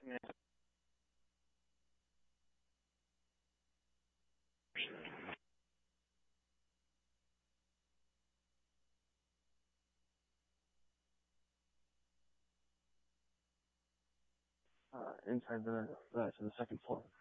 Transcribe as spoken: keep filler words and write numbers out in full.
Uh, inside the, uh, to the second floor.